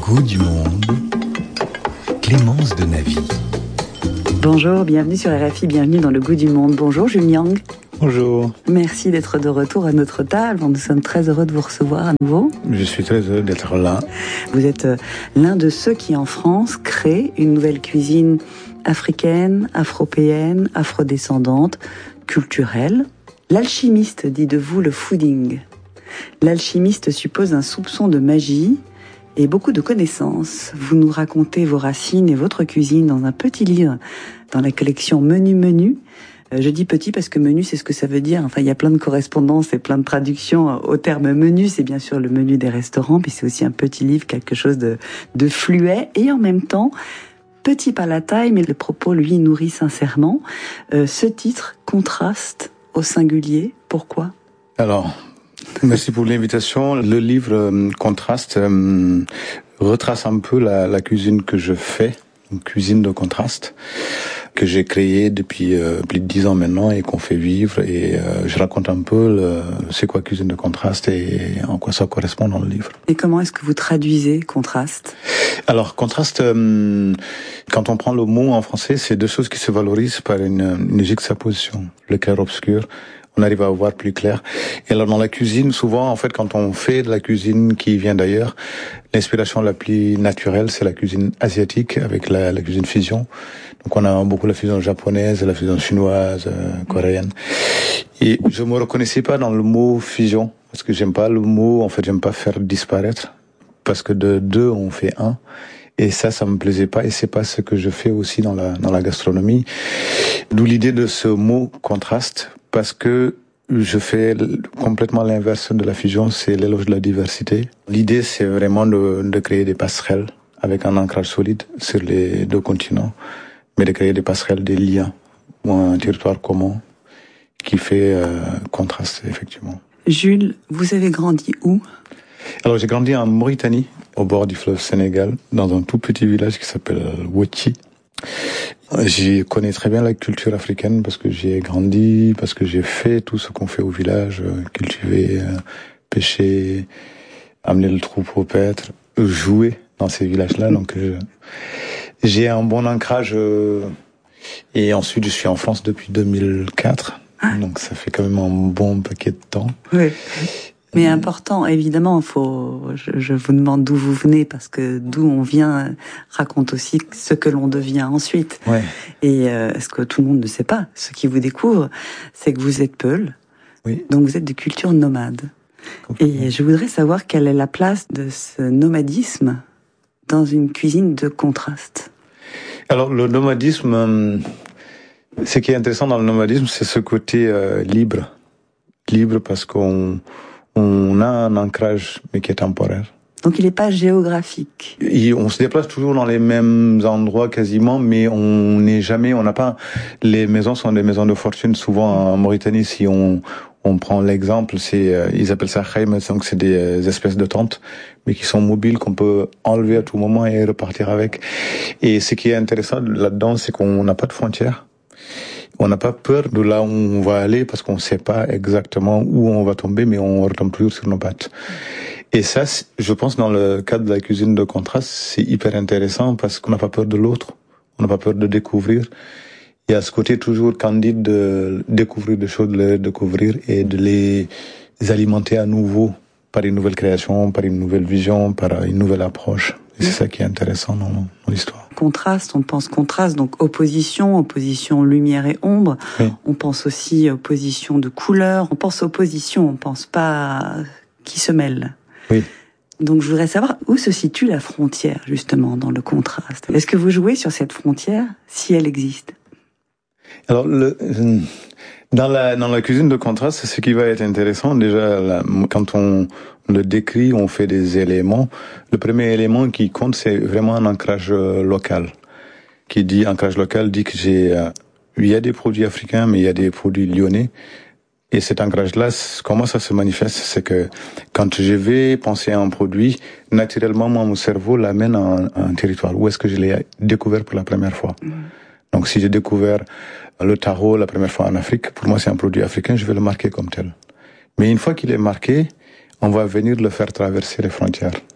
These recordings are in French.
goût du monde, Clémence de Navy. Bonjour, bienvenue sur RFI, bienvenue dans le goût du monde. Bonjour Jules Yang. Bonjour. Merci d'être de retour à notre table. Nous sommes très heureux de vous recevoir à nouveau. Je suis très heureux d'être là. Vous êtes l'un de ceux qui, en France, créent une nouvelle cuisine africaine, afropéenne, afrodescendante, culturelle. L'alchimiste dit de vous le fooding. L'alchimiste suppose un soupçon de magie et beaucoup de connaissances. Vous nous racontez vos racines et votre cuisine dans un petit livre dans la collection Menu. Je dis petit parce que menu, c'est ce que ça veut dire. Enfin, il y a plein de correspondances et plein de traductions au terme menu. C'est bien sûr le menu des restaurants, puis c'est aussi un petit livre, quelque chose de fluet et en même temps petit par la taille, mais le propos, lui, nourrit sincèrement. Ce titre contraste au singulier. Pourquoi ? Alors, merci pour l'invitation. Le livre Contraste retrace un peu la cuisine que je fais, une cuisine de contraste que j'ai créée depuis plus de 10 ans maintenant et qu'on fait vivre. Et je raconte un peu c'est quoi cuisine de contraste et en quoi ça correspond dans le livre. Et comment est-ce que vous traduisez contraste ? Alors, contraste, quand on prend le mot en français, c'est deux choses qui se valorisent par une juxtaposition. Le clair-obscur, on arrive à voir plus clair. Et alors, dans la cuisine, souvent, en fait, quand on fait de la cuisine qui vient d'ailleurs, l'inspiration la plus naturelle, c'est la cuisine asiatique avec la cuisine fusion. Donc, on a beaucoup la fusion japonaise, la fusion chinoise, coréenne. Et je me reconnaissais pas dans le mot fusion, parce que j'aime pas le mot, en fait, j'aime pas faire disparaître. Parce que de deux, on fait un. Et ça me plaisait pas. Et c'est pas ce que je fais aussi dans la gastronomie. D'où l'idée de ce mot contraste. Parce que je fais complètement l'inverse de la fusion. C'est l'éloge de la diversité. L'idée, c'est vraiment de créer des passerelles avec un ancrage solide sur les deux continents. Mais de créer des passerelles, des liens. Ou un territoire commun qui fait contraste, effectivement. Jules, vous avez grandi où ? Alors, j'ai grandi en Mauritanie, au bord du fleuve Sénégal, dans un tout petit village qui s'appelle Wouti. J'y connais très bien la culture africaine parce que j'y ai grandi, parce que j'ai fait tout ce qu'on fait au village, cultiver, pêcher, amener le troupeau paître, jouer dans ces villages-là. Donc, j'ai un bon ancrage. Et ensuite, je suis en France depuis 2004. Donc, ça fait quand même un bon paquet de temps. Oui. Mais important, évidemment, je vous demande d'où vous venez, parce que d'où on vient raconte aussi ce que l'on devient ensuite. Ouais. Et ce que tout le monde ne sait pas, ce qui vous découvre, c'est que vous êtes Peul, oui. Donc vous êtes de culture nomade. Et je voudrais savoir quelle est la place de ce nomadisme dans une cuisine de contraste. Alors, le nomadisme, ce qui est intéressant dans le nomadisme, c'est ce côté libre. Libre parce qu'on a un ancrage, mais qui est temporaire. Donc il n'est pas géographique. On se déplace toujours dans les mêmes endroits quasiment, mais les maisons sont des maisons de fortune. Souvent en Mauritanie, si on prend l'exemple, ils appellent ça khayma, donc c'est des espèces de tentes, mais qui sont mobiles, qu'on peut enlever à tout moment et repartir avec. Et ce qui est intéressant là-dedans, c'est qu'on n'a pas de frontières. On n'a pas peur de là où on va aller parce qu'on ne sait pas exactement où on va tomber, mais on retombe toujours sur nos pattes. Et ça, je pense, dans le cadre de la cuisine de contraste, c'est hyper intéressant parce qu'on n'a pas peur de l'autre, on n'a pas peur de découvrir. Il y a ce côté toujours candide de découvrir des choses, de les découvrir et de les alimenter à nouveau par une nouvelle création, par une nouvelle vision, par une nouvelle approche. Et c'est ça qui est intéressant dans l'histoire. Contraste, on pense contraste, donc opposition lumière et ombre. Oui. On pense aussi opposition de couleurs. On pense opposition, on pense pas qui se mêlent. Oui. Donc je voudrais savoir où se situe la frontière, justement, dans le contraste. Est-ce que vous jouez sur cette frontière, si elle existe ? Alors, dans la cuisine de contraste, c'est ce qui va être intéressant. Déjà, quand on le décrit, on fait des éléments. Le premier élément qui compte, c'est vraiment un ancrage local. Qui dit ancrage local dit que il y a des produits africains, mais il y a des produits lyonnais. Et cet ancrage-là, comment ça se manifeste? C'est que quand je vais penser à un produit, naturellement, mon cerveau l'amène à un territoire. Où est-ce que je l'ai découvert pour la première fois? Donc, si j'ai découvert le taro la première fois en Afrique, pour moi, c'est un produit africain, je vais le marquer comme tel. Mais une fois qu'il est marqué, on va venir le faire traverser les frontières.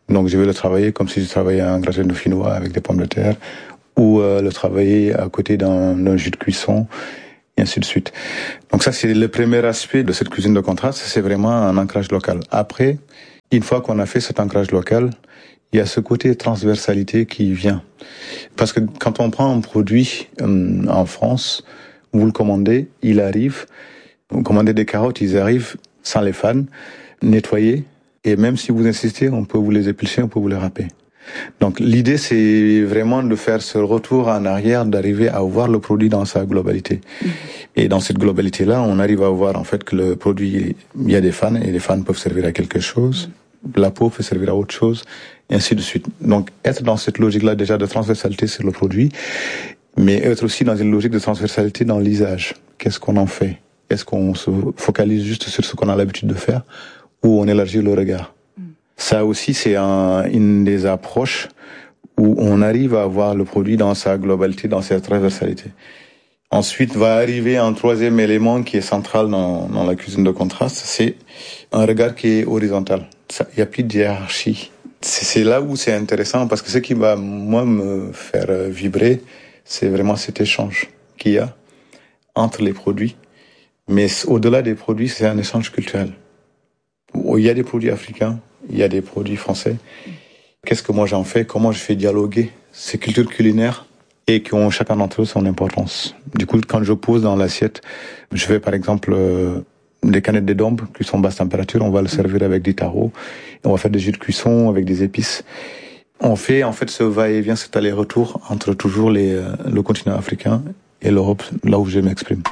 Donc je vais le travailler comme si je travaillais un gratin dauphinois avec des pommes de terre, ou le travailler à côté d'un jus de cuisson, et ainsi de suite. Donc ça, c'est le premier aspect de cette cuisine de contraste, c'est vraiment un ancrage local. Après, une fois qu'on a fait cet ancrage local, il y a ce côté transversalité qui vient. Parce que quand on prend un produit en France, vous le commandez, il arrive, vous commandez des carottes, ils arrivent sans les fans, nettoyés, et même si vous insistez, on peut vous les éplucher, on peut vous les râper. Donc l'idée, c'est vraiment de faire ce retour en arrière, d'arriver à voir le produit dans sa globalité. Et dans cette globalité-là, on arrive à voir en fait que le produit, il y a des fans, et les fans peuvent servir à quelque chose, la peau peut servir à autre chose, et ainsi de suite. Donc être dans cette logique-là déjà de transversalité sur le produit, mais être aussi dans une logique de transversalité dans l'usage. Qu'est-ce qu'on en fait? Est-ce qu'on se focalise juste sur ce qu'on a l'habitude de faire, ou on élargit le regard? Ça aussi, c'est une des approches où on arrive à voir le produit dans sa globalité, dans sa transversalité. Ensuite, va arriver un troisième élément qui est central dans la cuisine de contraste, c'est un regard qui est horizontal. Il n'y a plus de hiérarchie. C'est là où c'est intéressant, parce que ce qui va, moi, me faire vibrer, c'est vraiment cet échange qu'il y a entre les produits. Mais au-delà des produits, c'est un échange culturel. Il y a des produits africains, il y a des produits français. Qu'est-ce que moi j'en fais? Comment je fais dialoguer ces cultures culinaires et qui ont chacun d'entre eux son importance. Du coup, quand je pose dans l'assiette, je vais par exemple des canettes de dombe qui sont basse température, on va le servir avec des tarots, et on va faire des jus de cuisson avec des épices. On fait en fait ce va-et-vient, cet aller-retour entre toujours le continent africain et l'Europe, là où je m'exprime.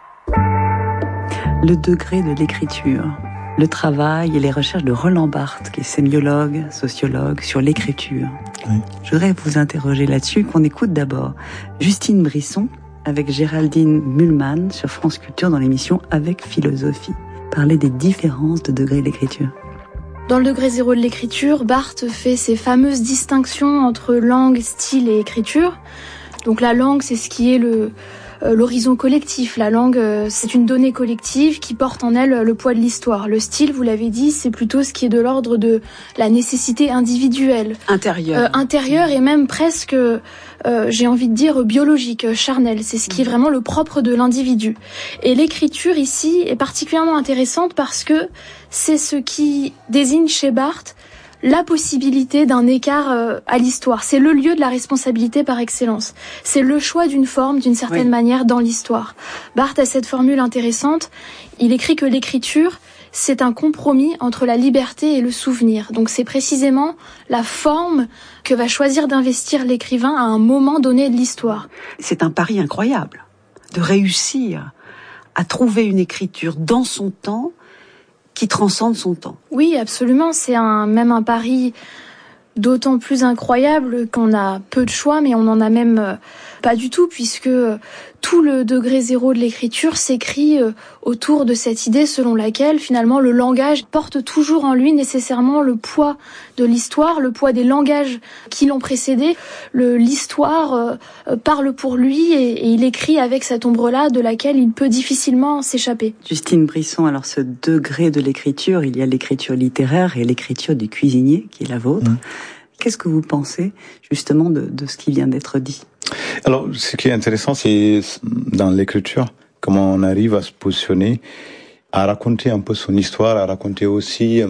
Le degré de l'écriture, le travail et les recherches de Roland Barthes, qui est sémiologue, sociologue, sur l'écriture. Oui. Je voudrais vous interroger là-dessus, qu'on écoute d'abord Justine Brisson avec Géraldine Mühlmann sur France Culture dans l'émission Avec Philosophie, parler des différences de degré d'écriture. Dans le degré zéro de l'écriture, Barthes fait ces fameuses distinctions entre langue, style et écriture. Donc la langue, c'est ce qui est l'horizon collectif. La langue, c'est une donnée collective qui porte en elle le poids de l'histoire. Le style, vous l'avez dit, c'est plutôt ce qui est de l'ordre de la nécessité individuelle. Intérieure et même presque, j'ai envie de dire, biologique, charnelle. C'est ce qui est vraiment le propre de l'individu. Et l'écriture ici est particulièrement intéressante parce que c'est ce qui désigne chez Barthes la possibilité d'un écart à l'histoire. C'est le lieu de la responsabilité par excellence. C'est le choix d'une forme, d'une certaine manière, dans l'histoire. Barthes a cette formule intéressante. Il écrit que l'écriture, c'est un compromis entre la liberté et le souvenir. Donc c'est précisément la forme que va choisir d'investir l'écrivain à un moment donné de l'histoire. C'est un pari incroyable de réussir à trouver une écriture dans son temps qui transcende son temps. Oui, absolument. C'est même un pari d'autant plus incroyable qu'on a peu de choix, mais on n'en a même pas du tout, puisque tout le degré zéro de l'écriture s'écrit autour de cette idée selon laquelle, finalement, le langage porte toujours en lui nécessairement le poids de l'histoire, le poids des langages qui l'ont précédé. L'histoire parle pour lui et il écrit avec cette ombre-là de laquelle il peut difficilement s'échapper. Justine Brisson, alors ce degré de l'écriture, il y a l'écriture littéraire et l'écriture du cuisinier, qui est la vôtre. Qu'est-ce que vous pensez justement de ce qui vient d'être dit ? Alors, ce qui est intéressant, c'est dans l'écriture, comment on arrive à se positionner, à raconter un peu son histoire, à raconter aussi,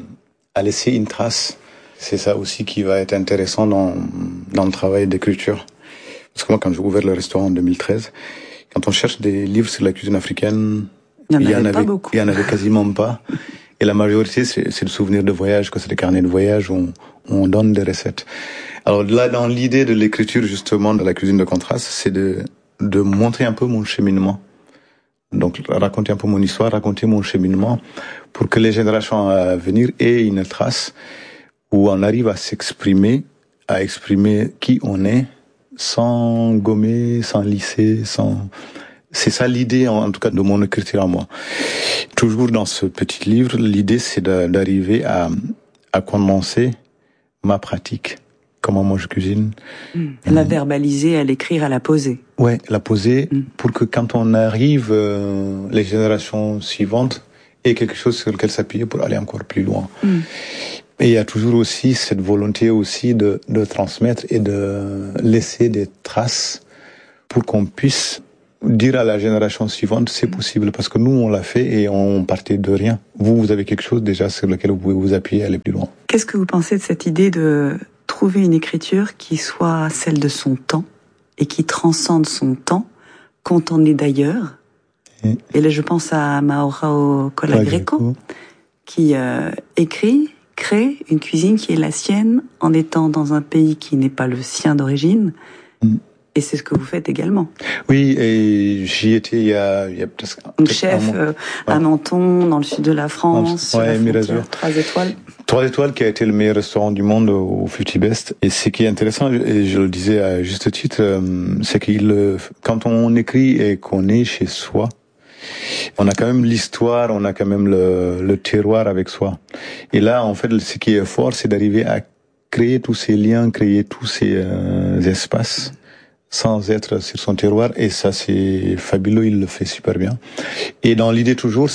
à laisser une trace. C'est ça aussi qui va être intéressant dans le travail d'écriture. Parce que moi, quand j'ai ouvert le restaurant en 2013, quand on cherche des livres sur la cuisine africaine, il y en avait quasiment pas. Et la majorité, c'est le souvenir de voyage, que c'est des carnets de voyage où on donne des recettes. Alors là, dans l'idée de l'écriture, justement, de la cuisine de contraste, c'est de montrer un peu mon cheminement. Donc, raconter un peu mon histoire, raconter mon cheminement, pour que les générations à venir aient une trace où on arrive à s'exprimer, à exprimer qui on est, sans gommer, sans lisser, C'est ça l'idée, en tout cas, de mon écriture à moi. Toujours dans ce petit livre, l'idée, c'est d'arriver à condenser ma pratique. Comment moi je cuisine. La verbaliser, à l'écrire, à la poser. Ouais, la poser pour que quand on arrive, les générations suivantes aient quelque chose sur lequel s'appuyer pour aller encore plus loin. Et il y a toujours aussi cette volonté aussi de transmettre et de laisser des traces pour qu'on puisse dire à la génération suivante, c'est possible, parce que nous, on l'a fait et on partait de rien. Vous avez quelque chose déjà sur lequel vous pouvez vous appuyer et aller plus loin. Qu'est-ce que vous pensez de cette idée de trouver une écriture qui soit celle de son temps et qui transcende son temps, quand on est d'ailleurs? Et là, je pense à Mauro Colagreco, qui crée une cuisine qui est la sienne en étant dans un pays qui n'est pas le sien d'origine. Et c'est ce que vous faites également. Oui, et j'y étais il y a presque chef à Menton, dans le sud de la France, sur la frontière, 3 étoiles. 3 étoiles qui a été le meilleur restaurant du monde au 50 Best. Et ce qui est intéressant, et je le disais à juste titre, c'est quand on écrit et qu'on est chez soi, on a quand même l'histoire, on a quand même le terroir avec soi. Et là, en fait, ce qui est fort, c'est d'arriver à créer tous ces liens, créer tous ces espaces sans être sur son terroir. Et ça, c'est fabuleux, il le fait super bien. Et dans l'idée toujours,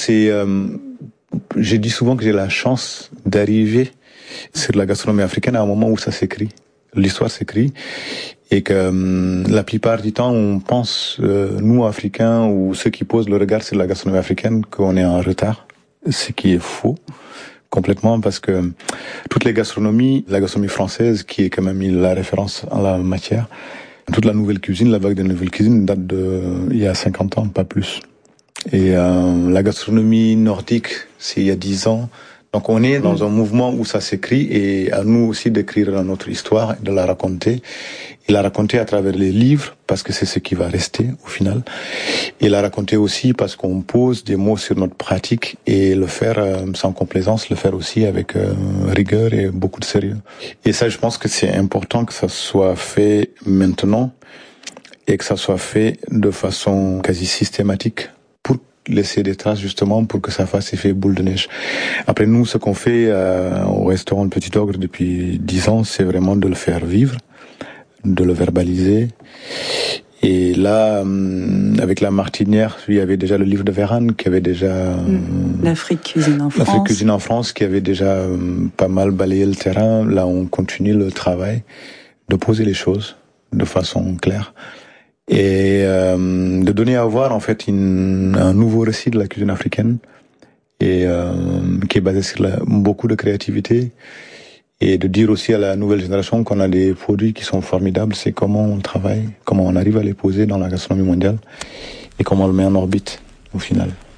j'ai dit souvent que j'ai la chance d'arriver sur la gastronomie africaine à un moment où ça s'écrit. L'histoire s'écrit. Et que la plupart du temps, on pense, nous Africains ou ceux qui posent le regard sur la gastronomie africaine, qu'on est en retard. Ce qui est faux, complètement, parce que toutes les gastronomies, la gastronomie française, qui est quand même la référence en la matière, toute la nouvelle cuisine, la vague de nouvelle cuisine date il y a 50 ans, pas plus. Et la gastronomie nordique, c'est il y a 10 ans. Donc on est dans un mouvement où ça s'écrit, et à nous aussi d'écrire notre histoire, de la raconter. Et la raconter à travers les livres, parce que c'est ce qui va rester au final. Et la raconter aussi parce qu'on pose des mots sur notre pratique, et le faire sans complaisance, le faire aussi avec rigueur et beaucoup de sérieux. Et ça, je pense que c'est important que ça soit fait maintenant, et que ça soit fait de façon quasi systématique, laisser des traces justement pour que ça fasse effet boule de neige. Après nous, ce qu'on fait au restaurant Le Petit Ogre depuis 10 ans, c'est vraiment de le faire vivre, de le verbaliser. Et là, avec La Martinière, il y avait déjà le livre de Vérane qui avait déjà... L'Afrique cuisine en France. L'Afrique cuisine en France qui avait déjà pas mal balayé le terrain. Là, on continue le travail de poser les choses de façon claire. Et de donner à voir en fait un nouveau récit de la cuisine africaine, et qui est basé sur beaucoup de créativité, et de dire aussi à la nouvelle génération qu'on a des produits qui sont formidables. C'est comment on travaille, comment on arrive à les poser dans la gastronomie mondiale, et comment on le met en orbite au final.